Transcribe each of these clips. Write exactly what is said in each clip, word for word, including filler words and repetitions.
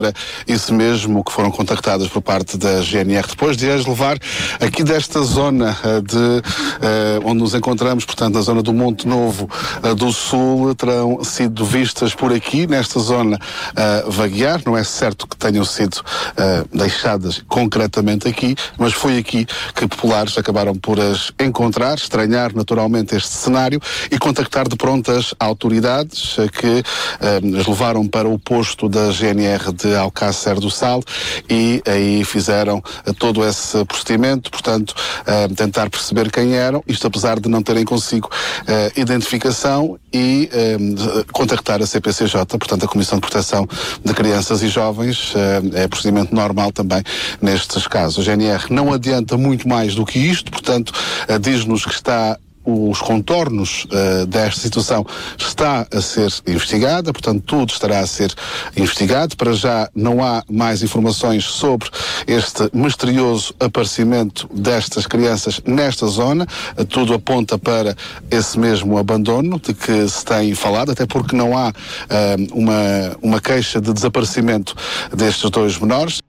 Isso mesmo, que foram contactadas por parte da G N R, depois de as levar aqui desta zona de, uh, onde nos encontramos, portanto, na zona do Monte Novo uh, do Sul, terão sido vistas por aqui, nesta zona, uh, vaguear. Não é certo que tenham sido uh, deixadas concretamente aqui, mas foi aqui que populares acabaram por as encontrar, estranhar naturalmente este cenário e contactar de pronto as autoridades uh, que uh, as levaram para o posto da G N R de Alcácer do Sal e aí fizeram uh, todo esse procedimento, portanto, uh, tentar perceber quem eram, isto apesar de não terem consigo uh, identificação e uh, contactar a C P C J, portanto a Comissão de Proteção de Crianças e Jovens, uh, é procedimento normal também nestes casos. A G N R não adianta muito mais do que isto, portanto, uh, diz-nos que está os contornos uh, desta situação está a ser investigada, portanto tudo estará a ser investigado. Para já não há mais informações sobre este misterioso aparecimento destas crianças nesta zona, uh, tudo aponta para esse mesmo abandono de que se tem falado, até porque não há uh, uma, uma queixa de desaparecimento destes dois menores.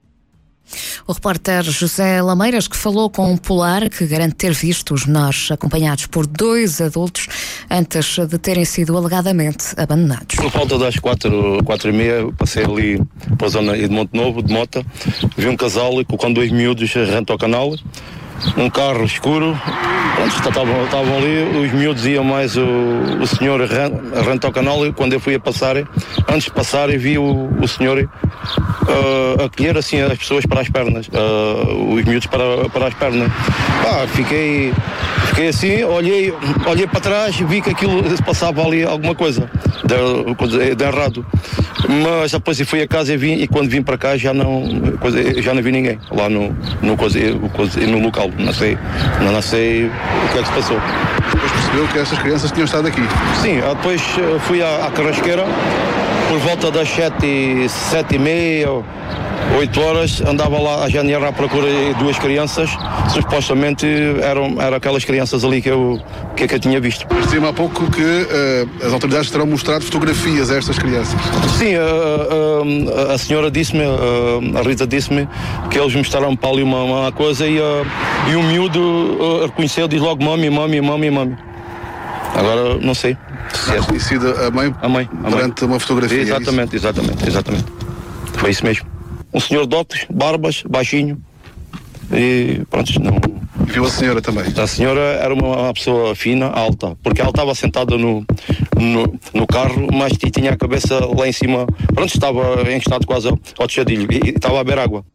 O repórter José Lameiras, que falou com um polar que garante ter visto os menores acompanhados por dois adultos antes de terem sido alegadamente abandonados. Por volta das quatro, quatro e meia, passei ali para a zona de Monte Novo, de moto, vi um casal com dois miúdos rente ao canal, um carro escuro, pronto, estavam, estavam ali, os miúdos iam mais o, o senhor rente ao canal, e quando eu fui a passar, antes de passar, eu vi o, o senhor uh, a colher assim as pessoas para as pernas, uh, os miúdos para, para as pernas. Ah, fiquei, fiquei assim, olhei, olhei para trás e vi que aquilo passava ali alguma coisa de, de errado. Mas depois eu fui a casa e, vim, e quando vim para cá já não, já não vi ninguém lá no, no, no local. Não sei, não sei o que é que se passou. Depois percebeu que estas crianças tinham estado aqui? Sim, depois fui à, à Carrasqueira, por volta das sete, sete e meia, oito horas, andava lá a G N R à procura de duas crianças, supostamente eram, eram aquelas crianças ali que eu, que, que eu tinha visto. Dizia-me há pouco que uh, as autoridades terão mostrado fotografias a estas crianças. Sim, uh, uh, a senhora disse-me, uh, a Rita disse-me que eles mostraram para ali uma, uma coisa e, uh, e o miúdo uh, reconheceu, diz logo mami, mami, mami, mami. Agora não sei. Se é reconhecida a mãe, a mãe a durante mãe. uma fotografia. Exatamente, é exatamente, exatamente. Foi isso mesmo. Um senhor de óculos, barbas, baixinho e pronto, não... Viu a senhora também? A senhora era uma, uma pessoa fina, alta, porque ela estava sentada no, no, no carro, mas tinha a cabeça lá em cima, pronto, estava encostado quase ao, ao tejadilho e, e estava a beber água.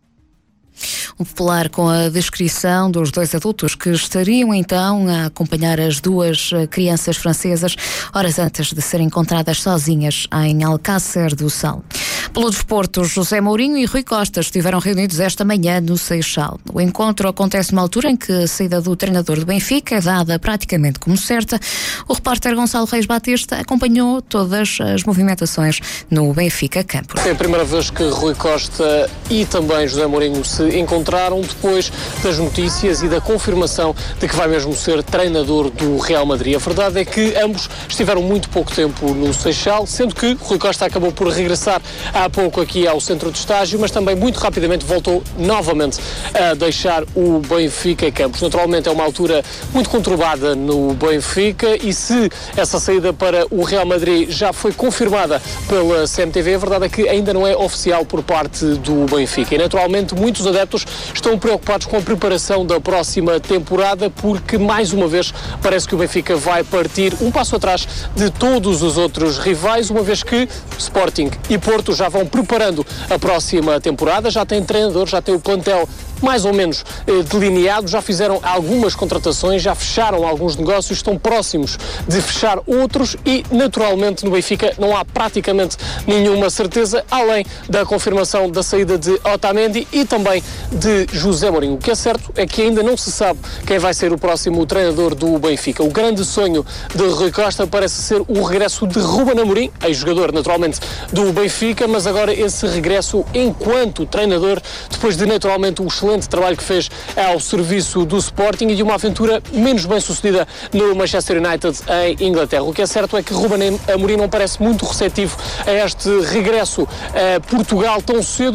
Um popular com a descrição dos dois adultos que estariam então a acompanhar as duas crianças francesas horas antes de serem encontradas sozinhas em Alcácer do Sal. Pelo desporto, José Mourinho e Rui Costa estiveram reunidos esta manhã no Seixal. O encontro acontece numa altura em que a saída do treinador do Benfica é dada praticamente como certa. O repórter Gonçalo Reis Batista acompanhou todas as movimentações no Benfica Campos. É a primeira vez que Rui Costa e também José Mourinho se encontraram depois das notícias e da confirmação de que vai mesmo ser treinador do Real Madrid. A verdade é que ambos estiveram muito pouco tempo no Seixal, sendo que Rui Costa acabou por regressar há pouco aqui ao centro de estágio, mas também muito rapidamente voltou novamente a deixar o Benfica Campos. Naturalmente é uma altura muito conturbada no Benfica e se essa saída para o Real Madrid já foi confirmada pela C M T V, a verdade é que ainda não é oficial por parte do Benfica. E naturalmente muitos adeptos estão preocupados com a preparação da próxima temporada porque mais uma vez parece que o Benfica vai partir um passo atrás de todos os outros rivais, uma vez que Sporting e Porto já vão preparando a próxima temporada, já tem treinador, já tem o plantel mais ou menos eh, delineado, já fizeram algumas contratações, já fecharam alguns negócios, estão próximos de fechar outros e naturalmente no Benfica não há praticamente nenhuma certeza, além da confirmação da saída de Otamendi e também de José Mourinho. O que é certo é que ainda não se sabe quem vai ser o próximo treinador do Benfica. O grande sonho de Rui Costa parece ser o regresso de Ruben Amorim, ex-jogador naturalmente do Benfica, mas agora esse regresso enquanto treinador, depois de naturalmente o excelente trabalho que fez ao serviço do Sporting e de uma aventura menos bem sucedida no Manchester United em Inglaterra. O que é certo é que Ruben Amorim não parece muito receptivo a este regresso a Portugal tão cedo.